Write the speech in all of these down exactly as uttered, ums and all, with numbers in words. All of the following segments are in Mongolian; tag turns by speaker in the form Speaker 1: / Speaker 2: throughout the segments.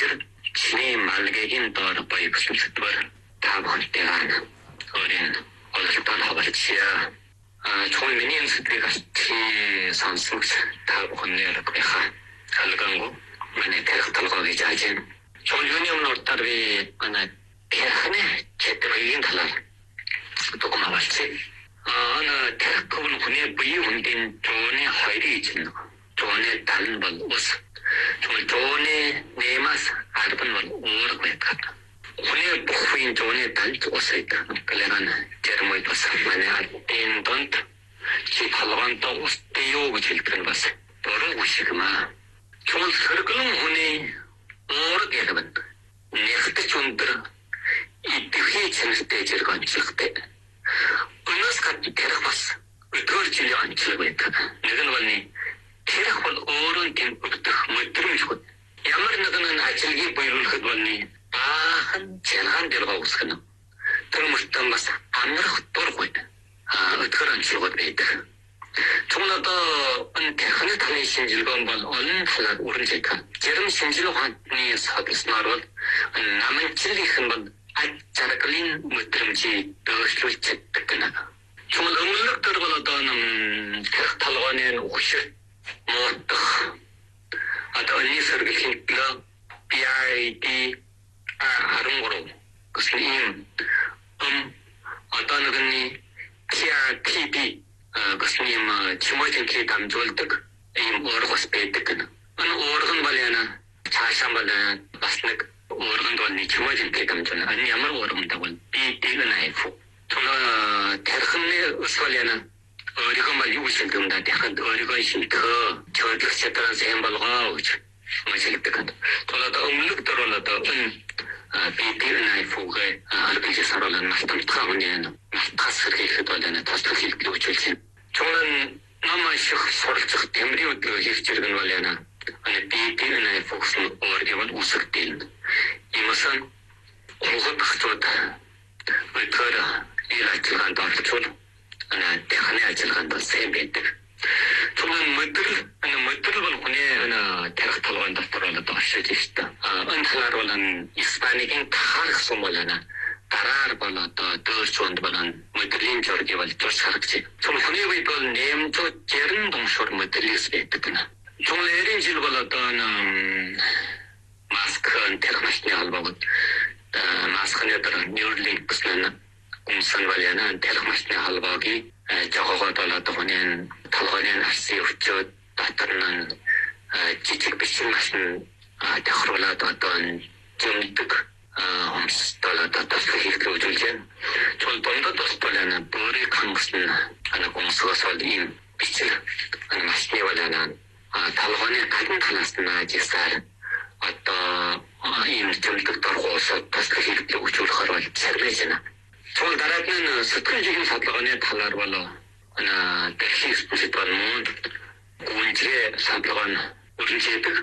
Speaker 1: учир чиний малгайгийн доор боёо бүсэлдвэр та бүхэнтэй аана. Өөрийн ололтон хаварчия. А чон миний сэтгэл гачи сонсогч та бүхнээр байхаа халгангу миний тэрх талгаа гэж ааж байна. Чон юуны өмнөөр би манай тэрхний чэтрийн талаар документ авчихсан. А ана тэрхүүн хүний бие хүндийн зооны хоёрыг чинь зооны талн бол ус. Чон зооны нэмас арбан бол өөр байдаг. Хүний бүхний зооны талд ус байдаг. Гэлэн термойд бас манай энэ донд чи талгаантай ус дэё гэж хэлдэг нь бас буруу шиг маа. Чон сэргэлэн хүний өөр гэдэг нь нэгтгэж өндөр идэвхий чанартай зэрэг онцлогтой. Өнөөс гадна тэрх бас өдөр жилийн онцлог байдаг. Нэг нь бол тэрх бол өөрөө тэм өгдөх мэдрэмж хөө. Ямар нэгэн ажилыг буйруулахад бол баахан чангаан дэрэг үүсгэнэ. Тэр мөртөө бас амрах дургүй. А өдөр онцлог байдаг. Тэгвэл одоо энэ техник талын шинжилгээ бол олон талаар үргэлж байгаа. Зарим шинжилгээ ухааны судалснаар бол намынчлих нь бол аж жаргалын мэдрэмжийг дөөрчлүүлж чаддаг гэнэ. Тэгвэл өмнөх төр бол одоо нэг тех талгааны өгшөр модох одоо энэ сэргэлхийн төлөө пи ай ди арангур гэсэн юм ам одоо нэг пи ар ти би гэсэн юм чимээдэн кий дамжуулдаг ийм орган байдаг гэнэ. Энэ орган бол яна цаашаа бол бас нэг орган бол чимээдэн кий дамжуулна. Энэ ямар орган дагвал би дэгнайфу. Тэгвэл тэрхний усвал яна өөрийгөө мал юу шиг юм да дахад өөрийгөө шилдэх чөлөх чадвараа сайн болгоо гэж мэдээлдэг. Тэгвэл одоо өмнөх дор бол одоо би дэгнайфугээ аргалж саруулан мартамтгаа хүнээ мартахаас хэрхэхэд бол яна тасдал хэлбэл үүсэлсэн. Чон намайг шиг суралцах тэмрийн өдрөө хийх зэрэг нь бол яна ани би дэгнайфугс нь өөрийгөө бол үсэгдэл. Имасан ургад багцууд өдөр ир ажиллагаанд оролцвол ана техникийн ажиллагаанд бол сайн байдаг. Тэгвэл мэдрэл ана мэдрэл бол хүний ана тэрх талгаан дотор бол одоо оршиж штэ. А энэ талаар бол Испанигийн тахарх сум бол ана дараар бол одоо дөрж онд бол мэдрэлийн зургийг бол зурж харагч. Тэгвэл хүний үед бол нэмж жирэн думшуур мэдрэлс байдаг гэнэ. Тэгвэл эрийн жил бол одоо маск тэрх машины холбоогод маскны дараа Neuralink гэсэн үнсэн бол яна тэрх машины холбоогийн жогоогод бол одоо хүний талгааны харсын өвчөөд дотор нь жижиг бичиг машин тохируулаад одоо зэмдэг өмсдөл одоо таслах хэрэглээ үзүүлж байна. Тэгвэл дундад бас бол яна бүрийг хангасан ана гомсгоос бол ийм бичиг ана машины бол яна талгааны гадна талаас нь ажисаар одоо ийм зэмдэг дургуус таслах хэрэглээ үзүүлэхээр бол сарнаж байна. Тэгвэл дараад нь сэтгэл зүйн судалгааны талаар бол ана дэлхийн ертөнцид бол мөн гүнзгий судалгаа нь үргэлжлэдэг.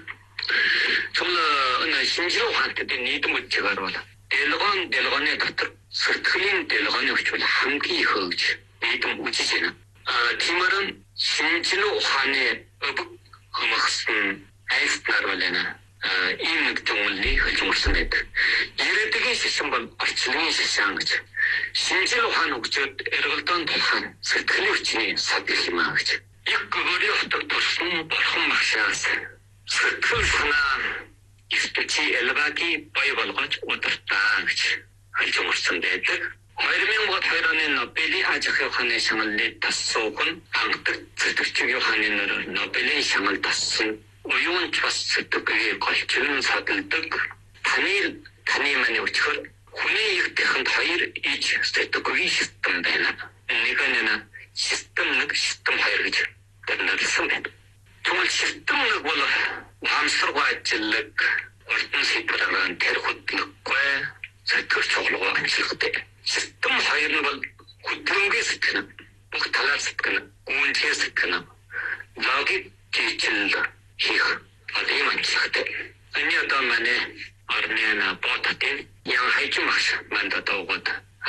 Speaker 1: Тэгвэл энэ шинжлэх ухаантай нийтэм үдчигээр бол дэлгоон дэлгооны дотор сэтгэлийн дэлгооны хүч бол хамгийн их гэж нийтэм үзэж байна. А тиймэр шинжлэх ухааны өвөг хөмөхсөн айстнаар бол яна ийм нэг томлыг хэлмэрсэн байдаг. Ирээдүйн шишин бол орчлонгийн шишин гэж. Шинжлэх ухааны хөгжөөд эргэлдэн толхон сэтгэлийн хүчний садлах юм аа гэж. Яг гөрийн хотод төрсөн бурхан магшаас сэтгэл санаа ертөнцийн элбагийн бай болгож удирдаа гэж хэлмэрсэн байдаг. хоёр мың и хоёр оны Нобелийн аж ахуйн ухааны шагналыг тассуух нь хангадаг сэтгэгчийн ухааны нэр Нобелийн шагнал тассан уюунч бас сэтгэгчийн голчрын садалдаг таны таны мань өчгөр хүний их тэхэнд хоёр иж сэтгэгчийн систем байна. Нэг нь систем нэг систем хоёр гэж нэрлсэн байна. Тэгвэл систем нэг бол хамсаргүй ажиллаг ордон сэдвэрэн тэр хөдлөггүй сэтгэгч чуулга ажиллагатай. Систем хоёр нь бол хөдөлгөөний сэтгэн бүх талаар сэтгэн гүнзгий сэтгэн логик жижил хийх одоо ажиллагатай. Энэ одоо манай орны ботатын ян хайж маш манд одоогод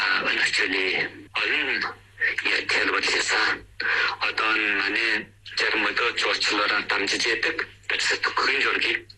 Speaker 1: аначли олон яг хэлбэлсэн одоо манай зарим өдөр зурчлаараа дамжиж яадаг. Тэгэхээр зөвхөн жургийг